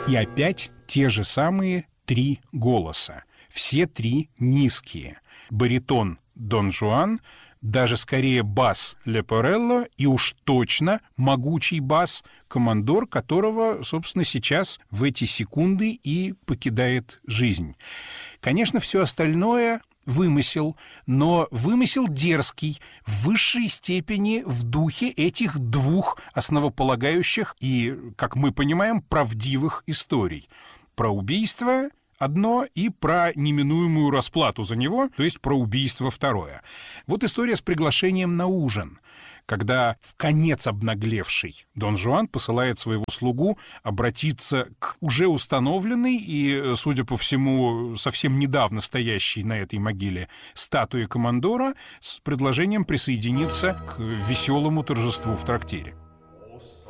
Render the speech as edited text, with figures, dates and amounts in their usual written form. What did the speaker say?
И опять те же самые три голоса. Все три низкие. Баритон Дон Жуан, даже скорее бас Лепорелло и уж точно могучий бас командор, которого, собственно, сейчас в эти секунды и покидает жизнь. Конечно, все остальное вымысел, но вымысел дерзкий, в высшей степени в духе этих двух основополагающих и, как мы понимаем, правдивых историй. Про убийство одно и про неминуемую расплату за него, то есть про убийство второе. Вот история с приглашением на ужин, когда вконец обнаглевший Дон Жуан посылает своего слугу обратиться к уже установленной и, судя по всему, совсем недавно стоящей на этой могиле статуе командора с предложением присоединиться к веселому торжеству в трактире.